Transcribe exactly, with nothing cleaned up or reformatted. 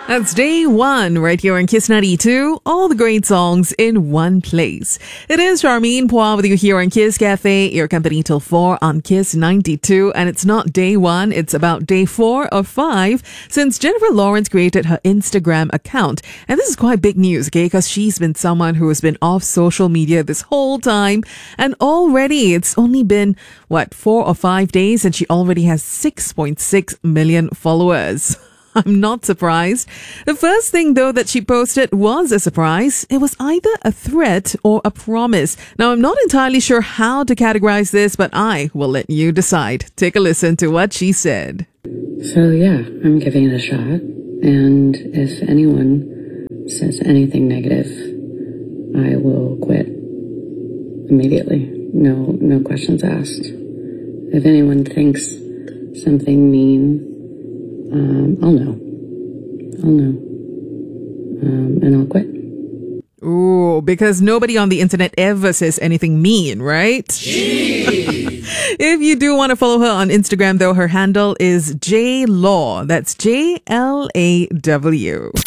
That's day one right here on Kiss ninety-two. All the great songs in one place. It is Charmaine Pua with you here on Kiss Cafe, your company till four on Kiss ninety-two. And it's not day one, it's about day four or five since Jennifer Lawrence created her Instagram account. And this is quite big news, okay? Because she's been someone who has been off social media this whole time. And already it's only been, what, four or five days and she already has six point six million followers. I'm not surprised. The first thing, though, that she posted was a surprise. It was either a threat or a promise. Now, I'm not entirely sure how to categorize this, but I will let you decide. Take a listen to what she said. So, yeah, I'm giving it a shot. And if anyone says anything negative, I will quit immediately. No, no questions asked. If anyone thinks something mean, Um, I'll know. I'll know. Um, and I'll quit. Ooh, because nobody on the internet ever says anything mean, right? If you do want to follow her on Instagram, though, her handle is J Law. That's J L A W.